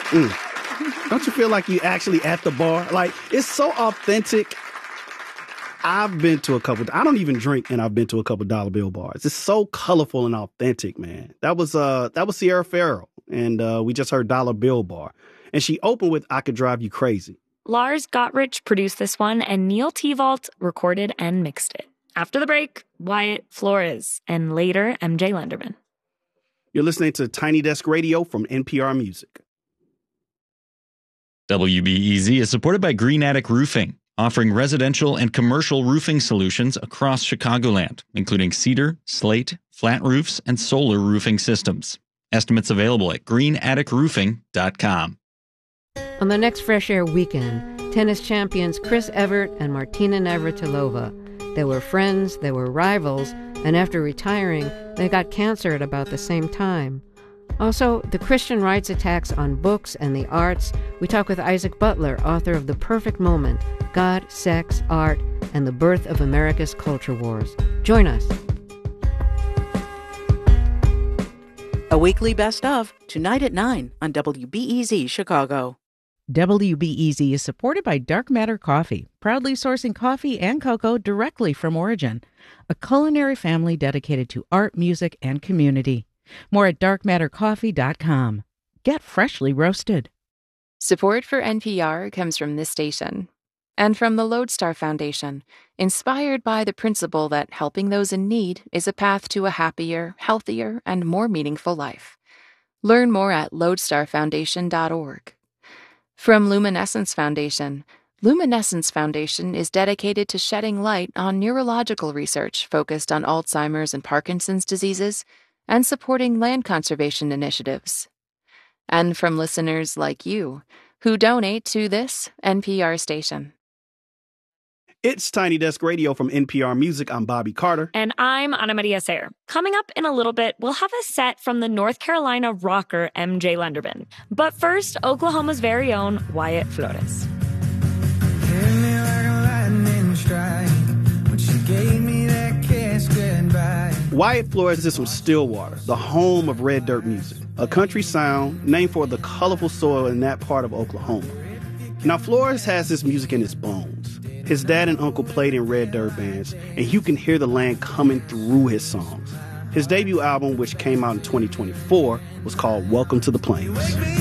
Don't you feel like you actually at the bar? Like, it's so authentic. I've been to a couple. I don't even drink, and I've been to a couple dollar bill bars. It's so colorful and authentic, man. That was Sierra Farrell, and we just heard Dollar Bill Bar, and she opened with "I Could Drive You Crazy." Lars Gottrich produced this one, and Neil Tevault recorded and mixed it. After the break, Wyatt Flores, and later MJ Lenderman. You're listening to Tiny Desk Radio from NPR Music. WBEZ is supported by Green Attic Roofing, offering residential and commercial roofing solutions across Chicagoland, including cedar, slate, flat roofs, and solar roofing systems. Estimates available at greenatticroofing.com. On the next Fresh Air weekend, tennis champions Chris Evert and Martina Navratilova. They were friends, they were rivals, and after retiring, they got cancer at about the same time. Also, the Christian rights attacks on books and the arts. We talk with Isaac Butler, author of The Perfect Moment, God, Sex, Art, and the Birth of America's Culture Wars. Join us. A weekly best of, tonight at 9 on WBEZ Chicago. WBEZ is supported by Dark Matter Coffee, proudly sourcing coffee and cocoa directly from origin, a culinary family dedicated to art, music, and community. More at darkmattercoffee.com. Get freshly roasted. Support for NPR comes from this station and from the Lodestar Foundation, inspired by the principle that helping those in need is a path to a happier, healthier, and more meaningful life. Learn more at lodestarfoundation.org. From Luminescence Foundation. Luminescence Foundation is dedicated to shedding light on neurological research focused on Alzheimer's and Parkinson's diseases and supporting land conservation initiatives. And from listeners like you, who donate to this NPR station. It's Tiny Desk Radio from NPR Music. I'm Bobby Carter. And I'm Ana Maria Sayre. Coming up in a little bit, we'll have a set from the North Carolina rocker MJ Lenderman. But first, Oklahoma's very own Wyatt Flores. Hit me like a lightning strike when she gave me that kiss goodbye. Wyatt Flores is from Stillwater, the home of red dirt music, a country sound named for the colorful soil in that part of Oklahoma. Now, Flores has this music in his bones. His dad and uncle played in red dirt bands, and you can hear the land coming through his songs. His debut album, which came out in 2024, was called Welcome to the Plains.